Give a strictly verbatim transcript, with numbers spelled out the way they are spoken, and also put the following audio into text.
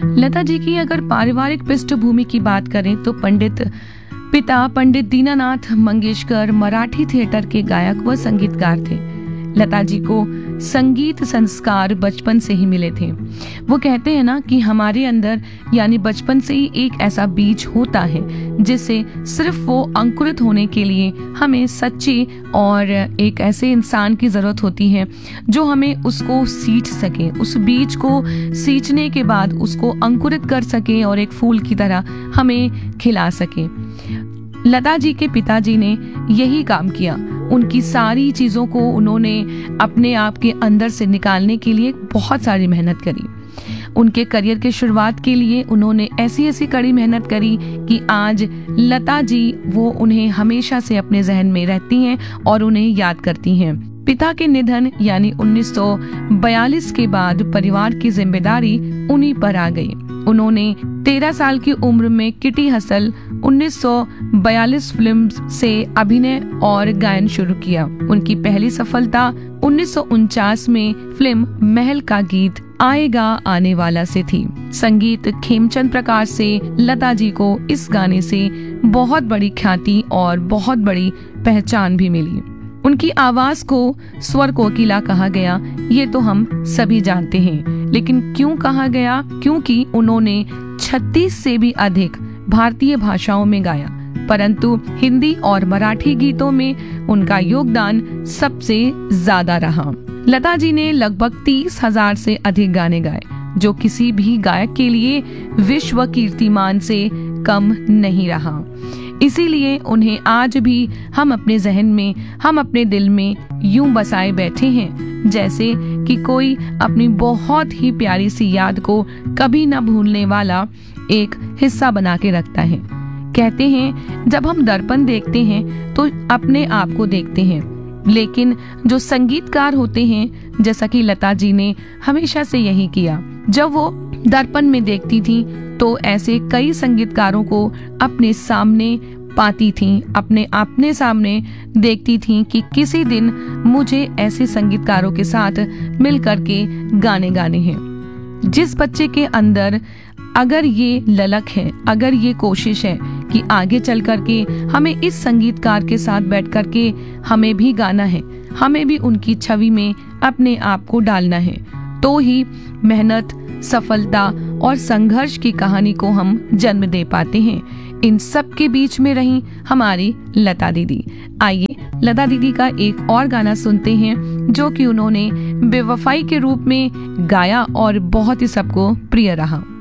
लता जी की अगर पारिवारिक पृष्ठभूमि की बात करें तो पंडित पिता पंडित दीनानाथ मंगेशकर मराठी थिएटर के गायक व संगीतकार थे। लता जी को संगीत संस्कार बचपन से ही मिले थे। वो कहते हैं ना कि हमारे अंदर यानी बचपन से ही एक ऐसा बीज होता है जिससे सिर्फ वो अंकुरित होने के लिए हमें सच्चे और एक ऐसे इंसान की जरूरत होती है जो हमें उसको सींच सके, उस बीज को सींचने के बाद उसको अंकुरित कर सके और एक फूल की तरह हमें खिला सके। लता जी के पिताजी ने यही काम किया। उनकी सारी चीजों को उन्होंने अपने आप के अंदर से निकालने के लिए बहुत सारी मेहनत करी। उनके करियर के शुरुआत के लिए उन्होंने ऐसी ऐसी कड़ी मेहनत करी कि आज लता जी वो उन्हें हमेशा से अपने जहन में रहती हैं और उन्हें याद करती हैं। पिता के निधन यानी उन्नीस सौ बयालीस के बाद परिवार की जिम्मेदारी उन्हीं पर आ गई। उन्होंने तेरह साल की उम्र में किटी हसल उन्नीस सौ बयालीस फिल्म से अभिनय और गायन शुरू किया। उनकी पहली सफलता उन्नीस सौ उनचास में फिल्म महल का गीत आएगा आने वाला से थी। संगीत खेमचंद प्रकाश से लता जी को इस गाने से बहुत बड़ी ख्याति और बहुत बड़ी पहचान भी मिली। उनकी आवाज को स्वर कोकिला कहा गया, ये तो हम सभी जानते हैं, लेकिन क्यों कहा गया? क्योंकि उन्होंने छत्तीस से भी अधिक भारतीय भाषाओं में गाया, परंतु हिंदी और मराठी गीतों में उनका योगदान सबसे ज्यादा रहा। लता जी ने लगभग तीस हजार से अधिक गाने गाए, जो किसी भी गायक के लिए विश्व कीर्तिमान से कम नहीं रहा। इसीलिए उन्हें आज भी हम अपने जहन में, हम अपने दिल में यूं बसाए बैठे हैं जैसे कि कोई अपनी बहुत ही प्यारी सी याद को कभी न भूलने वाला एक हिस्सा बना के रखता है। कहते हैं जब हम दर्पण देखते हैं तो अपने आप को देखते हैं, लेकिन जो संगीतकार होते हैं, जैसा कि लता जी ने हमेशा से यही किया, जब वो दर्पण में देखती थी तो ऐसे कई संगीतकारों को अपने सामने पाती थी, अपने अपने सामने देखती थी कि किसी दिन मुझे ऐसे संगीतकारों के साथ मिल करके गाने गाने हैं। जिस बच्चे के अंदर अगर ये ललक है, अगर ये कोशिश है कि आगे चल करके हमें इस संगीतकार के साथ बैठ करके हमें भी गाना है, हमें भी उनकी छवि में अपने आप को डालना है, तो ही मेहनत, सफलता और संघर्ष की कहानी को हम जन्म दे पाते हैं। इन सब के बीच में रही हमारी लता दीदी। आइए लता दीदी का एक और गाना सुनते हैं जो कि उन्होंने बेवफाई के रूप में गाया और बहुत ही सबको प्रिय रहा।